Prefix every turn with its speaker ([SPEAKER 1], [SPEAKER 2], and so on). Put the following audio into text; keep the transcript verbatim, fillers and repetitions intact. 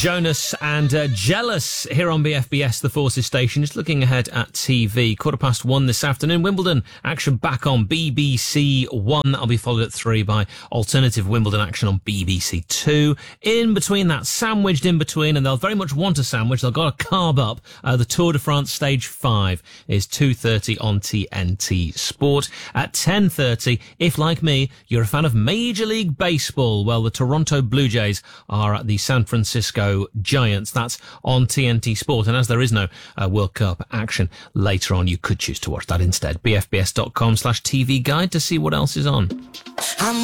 [SPEAKER 1] Jonas and uh, Jealous here on B F B S, the Forces station. Just looking ahead at T V. Quarter past one this afternoon. Wimbledon action back on B B C One. That'll be followed at three by alternative Wimbledon action on B B C Two. In between that, sandwiched in between, and they'll very much want a sandwich. They've got to carb up. Uh, the Tour de France Stage five is two thirty on T N T Sport. At ten thirty, if like me, you're a fan of Major League Baseball, well, the Toronto Blue Jays are at the San Francisco Giants. That's on T N T Sport. And as there is no uh, World Cup action later on, you could choose to watch that instead. B F B S dot com slash T V guide to see what else is on. I'm